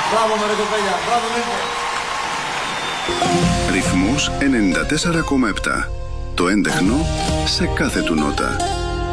Μπράβο με ρε κοπέλια, μπράβο Νίκο. Ρυθμός 94,7. Το έντεχνο σε κάθε του νότα.